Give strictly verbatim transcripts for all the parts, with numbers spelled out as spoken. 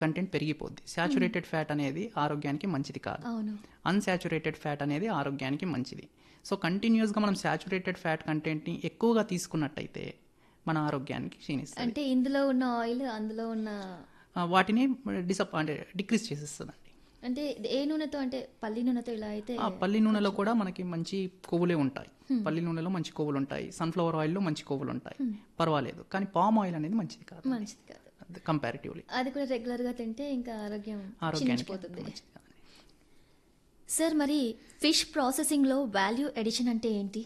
Content పెరిగిపోద్ది. Saturated fat అనేది ఆరోగ్యానికి మంచిది కాదు. అవును. అన్సాచురేటెడ్ ఫ్యాట్ అనేది ఆరోగ్యానికి మంచిది. సో కంటిన్యూస్గా మనం సాచురేటెడ్ ఫ్యాట్ కంటెంట్ని ఎక్కువగా తీసుకున్నట్టయితే మన ఆరోగ్యానికి క్షీణిస్తుంది. అంటే ఇందులో ఉన్న ఆయిల్ అందులో ఉన్న ఆ, వాటిని డిసప్ అంటే డిక్రీజ్ చేసేస్తుందండి. అంటే ఏ నూనెతో, అంటే పల్లి నూనెతో ఇలా అయితే ఆ పల్లి నూనెలో కూడా మనకి మంచి కొవ్వులే ఉంటాయి. పల్లి నూనెలో మంచి కొవ్వులు ఉంటాయి, సన్ఫ్లవర్ ఆయిల్లో మంచి కొవ్వులు ఉంటాయి, పర్వాలేదు. కానీ పామ్ ఆయిల్ అనేది మంచిది కాదు మంచిది కాదు. కంపారిటివ్లీ. అది కూడా రెగ్యులర్ గా తింటే ఇంకా ఆరోగ్యం ఆరోగ్యానికి క్షీణించిపోతుంది. మంచిది కాదు. సార్, మరి ఫిష్ ప్రాసెసింగ్ లో వాల్యూ ఎడిషన్ అంటే ఏంటి?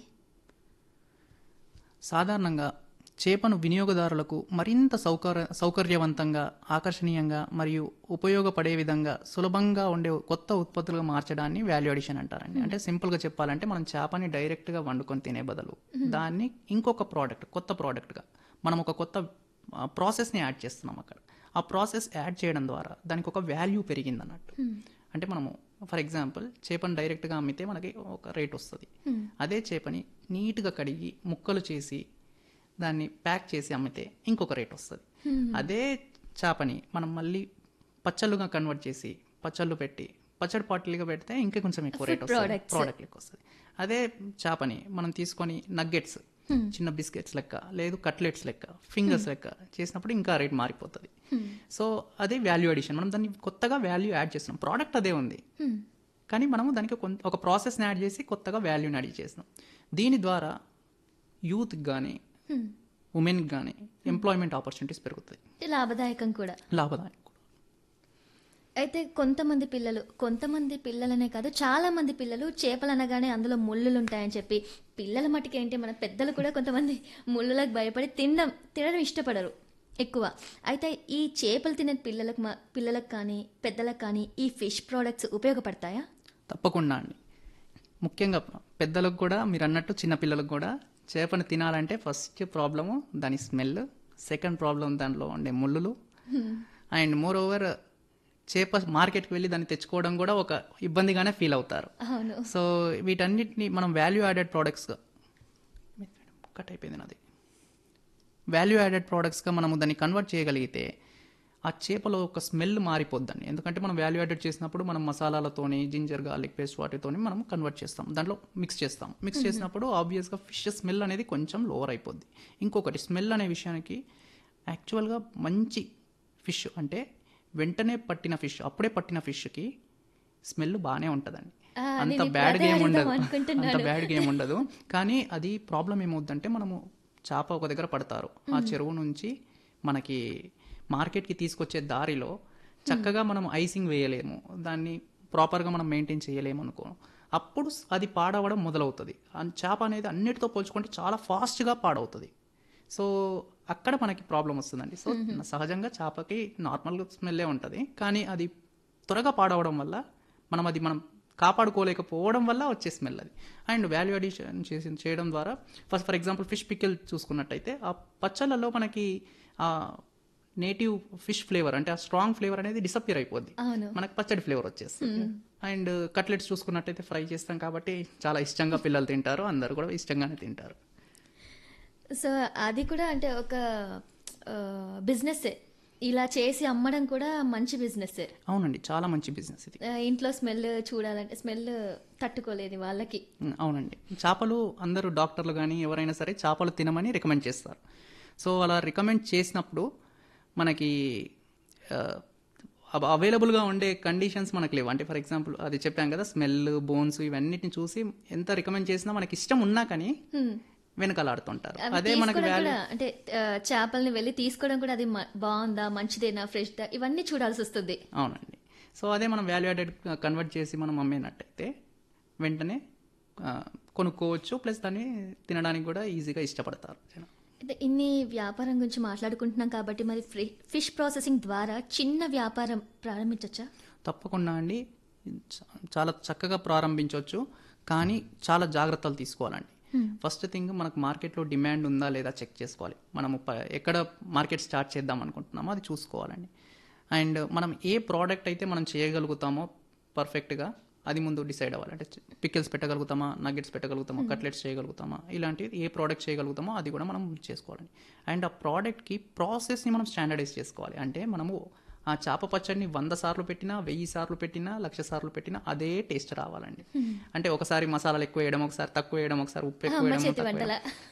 సాధారణంగా చేపను వినియోగదారులకు మరింత సౌకర్య సౌకర్యవంతంగా, ఆకర్షణీయంగా మరియు ఉపయోగపడే విధంగా సులభంగా ఉండే కొత్త ఉత్పత్తులుగా మార్చడాన్ని వాల్యూ అడిషన్ అంటారండి. అంటే సింపుల్గా చెప్పాలంటే మనం చేపని డైరెక్ట్గా వండుకొని తినే బదులు దాన్ని ఇంకొక ప్రోడక్ట్, కొత్త ప్రోడక్ట్గా మనం ఒక కొత్త ప్రాసెస్ని యాడ్ చేస్తున్నాం అక్కడ. ఆ ప్రాసెస్ యాడ్ చేయడం ద్వారా దానికి ఒక వాల్యూ పెరిగింది అన్నట్టు. అంటే మనము ఫర్ ఎగ్జాంపుల్ చేపను డైరెక్ట్గా అమ్మితే మనకి ఒక రేట్ వస్తుంది. అదే చేపని నీట్గా కడిగి ముక్కలు చేసి దాన్ని ప్యాక్ చేసి అమ్మితే ఇంకొక రేట్ వస్తుంది. అదే చేపని మనం మళ్ళీ పచ్చళ్ళుగా కన్వర్ట్ చేసి పచ్చళ్ళు పెట్టి పచ్చడి పాటలుగా పెడితే ఇంకా కొంచెం ఎక్కువ రేట్ వస్తుంది, ప్రోడక్ట్ లెక్క వస్తుంది. అదే చేపని మనం తీసుకొని నగ్గెట్స్, చిన్న బిస్కెట్స్ లెక్క, లేదు కట్లెట్స్ లెక్క, ఫింగర్స్ లెక్క చేసినప్పుడు ఇంకా రేట్ మారిపోతుంది. సో అదే వాల్యూ అడిషన్. మనం దాన్ని కొత్తగా వాల్యూ యాడ్ చేస్తున్నాం. ప్రోడక్ట్ అదే ఉంది కానీ మనము దానికి ఒక ప్రాసెస్ని యాడ్ చేసి కొత్తగా వాల్యూని యాడ్ చేస్తున్నాం. దీని ద్వారా యూత్కి కానీ ఉమెన్కి కానీ ఎంప్లాయ్మెంట్ ఆపర్చునిటీస్ పెరుగుతాయి, లాభదాయకం కూడా. లాభదాయకం కూడా. అయితే కొంతమంది పిల్లలు కొంతమంది పిల్లలనే కాదు, చాలా మంది పిల్లలు చేపలు అనగానే అందులో ముళ్ళులు ఉంటాయని చెప్పి, పిల్లల మటుకు ఏంటి మన పెద్దలు కూడా కొంతమంది ముళ్ళులకు భయపడి తినడం తినడం ఇష్టపడరు ఎక్కువ. అయితే ఈ చేపలు తినే పిల్లలకు మ- పిల్లలకు కానీ పెద్దలకు కానీ ఈ ఫిష్ ప్రోడక్ట్స్ ఉపయోగపడతాయా? తప్పకుండా అండి. ముఖ్యంగా పెద్దలకు కూడా, మీరు అన్నట్టు చిన్నపిల్లలకు కూడా చేపను తినాలంటే ఫస్ట్ ప్రాబ్లము దాని స్మెల్, సెకండ్ ప్రాబ్లం దాంట్లో ఉండే ముళ్ళులు, అండ్ మోర్ ఓవర్ చేప మార్కెట్కి వెళ్ళి దాన్ని తెచ్చుకోవడం కూడా ఒక ఇబ్బందిగానే ఫీల్ అవుతారు. అవును. సో వీటన్నిటిని మనం వాల్యూ యాడెడ్ ప్రోడక్ట్స్గా కట్ అయిపోయింది నాది వాల్యూ యాడెడ్ ప్రోడక్ట్స్గా మనము దాన్ని కన్వర్ట్ చేయగలిగితే ఆ చేపలో ఒక స్మెల్ మారిపోద్దండి. ఎందుకంటే మనం వాల్యూ యాడెడ్ చేసినప్పుడు మనం మసాలాలతోని, జింజర్ గార్లిక్ పేస్ట్ వాటితోని మనం కన్వర్ట్ చేస్తాం, దాంట్లో మిక్స్ చేస్తాం. మిక్స్ చేసినప్పుడు ఆబ్వియస్గా ఫిష్ స్మెల్ అనేది కొంచెం లోవర్ అయిపోద్ది. ఇంకొకటి స్మెల్ అనే విషయానికి యాక్చువల్గా మంచి ఫిష్ అంటే వెంటనే పట్టిన ఫిష్, అప్పుడే పట్టిన ఫిష్కి స్మెల్ బాగానే ఉంటుందండి. ఆ, అంత నేను ఇప్పుడు బ్యాడ్గా అదే ఏమి ఉండదు, అడుగుదాం అనుకుంటున్నాను. అంత బ్యాడ్గా ఏమి ఉండదు. కానీ అది ప్రాబ్లం ఏమవుద్దంటే మనము చేప ఒక దగ్గర పడతారు, ఆ చెరువు నుంచి మనకి మార్కెట్కి తీసుకొచ్చే దారిలో చక్కగా మనం ఐసింగ్ వేయలేము, దాన్ని ప్రాపర్గా మనం మెయింటైన్ చేయలేము అనుకో, అప్పుడు అది పాడవడం మొదలవుతుంది. ఆ చేప అనేది అన్నిటితో పోల్చుకుంటే చాలా ఫాస్ట్గా పాడవుతుంది. సో అక్కడ మనకి ప్రాబ్లం వస్తుందండి. సో సహజంగా చేపకి నార్మల్ స్మెల్లే ఉంటుంది, కానీ అది త్వరగా పాడవడం వల్ల మనం అది మనం కాపాడుకోలేకపోవడం వల్ల వచ్చే స్మెల్ అది. అండ్ వాల్యూ అడిషన్ చేసి చేయడం ద్వారా first for example fish pickle చూసుకున్నట్టయితే ఆ పచ్చళ్ళలో మనకి ఆ నేటివ్ ఫిష్ ఫ్లేవర్ అంటే ఆ స్ట్రాంగ్ ఫ్లేవర్ అనేది డిసప్పియర్ అయిపోద్ది, అవును. మనకి పచ్చడి ఫ్లేవర్ వచ్చేస్తుంది. అండ్ కట్లెట్స్ చూసుకున్నట్టయితే ఫ్రై చేస్తాం కాబట్టి చాలా ఇష్టంగా పిల్లలు తింటారు, అందరు కూడా ఇష్టంగానే తింటారు. సో అది కూడా అంటే ఒక బిజినెస్, ఇలా చేసి అమ్మడం కూడా మంచి బిజినెస్. అవునండి, చాలా మంచి బిజినెస్ ఇది. ఇంట్లో స్మెల్ చూడాలంటే స్మెల్ తట్టుకోలేదు వాళ్ళకి. ఉమ్, అవునండి. చేపలు అందరూ డాక్టర్లు కానీ ఎవరైనా సరే చేపలు తినమని రికమెండ్ చేస్తారు. సో అలా రికమెండ్ చేసినప్పుడు మనకి అవైలబుల్గా ఉండే కండిషన్స్ మనకు లేవు. అంటే ఫర్ ఎగ్జాంపుల్ అది చెప్పాం కదా, స్మెల్, బోన్స్ ఇవన్నిటిని చూసి ఎంత రికమెండ్ చేసినా మనకి ఇష్టం ఉన్నా కానీ వెనకాలాడుతుంటారు. అవి అదే మనకి తీసుకోవడం వాల్యూ. కూడా అంటే ఆ, చేపల్ని వెళ్ళి తీసుకోవడం కూడా అది మ- బాగుందా, మంచిదేనా, ఫ్రెష్ దా, ఇవన్నీ చూడాల్సి వస్తుంది. అవునండి. సో అదే మనం వాల్యూ యాడెడ్ కన్వర్ట్ చేసి మనం అమ్మేనట్టయితే వెంటనే ఆ, కొనుక్కోవచ్చు, ప్లస్ దాన్ని తినడానికి కూడా ఈజీగా ఇష్టపడతారు జనం. అయితే ఇన్ని వ్యాపారం గురించి మాట్లాడుకుంటున్నాం కాబట్టి మరి ఫ్రి- ఫిష్ ప్రాసెసింగ్ ద్వారా చిన్న వ్యాపారం ప్రారంభించవచ్చా? తప్పకుండా అండి, చ- చాలా చక్కగా ప్రారంభించవచ్చు, కానీ చాలా జాగ్రత్తలు తీసుకోవాలండి. ఫస్ట్ థింగ్, మనకు మార్కెట్లో డిమాండ్ ఉందా లేదా చెక్ చేసుకోవాలి. మనము ప- ఎక్కడ మార్కెట్ స్టార్ట్ చేద్దాం అనుకుంటున్నామో అది చూసుకోవాలండి. అండ్ మనం ఏ ప్రోడక్ట్ అయితే మనం చేయగలుగుతామో పర్ఫెక్ట్గా అది ముందు డిసైడ్ అవ్వాలి. అంటే పికిల్స్ పెట్టగలుగుతామా, నగ్గెట్స్ పెట్టగలుగుతామా, కట్లెట్స్ చేయగలుగుతామా, ఇలాంటివి ఏ ప్రోడక్ట్ చేయగలుగుతామో అది కూడా మనం చేసుకోవాలండి. అండ్ ఆ ప్రోడక్ట్కి ప్రాసెస్ని మనం స్టాండర్డైజ్ చేసుకోవాలి. అంటే మనము ఆ చేప పచ్చడిని వంద సార్లు పెట్టినా వెయ్యి సార్లు పెట్టినా లక్ష సార్లు పెట్టినా అదే టేస్ట్ రావాలండి. అంటే ఒకసారి మసాలాలు ఎక్కువ వేయడం, ఒకసారి తక్కువ వేయడం, ఒకసారి ఉప్పు ఎక్కువ అమ్మ వేయడం, చేతి తక్కువ వంటల వేయడం.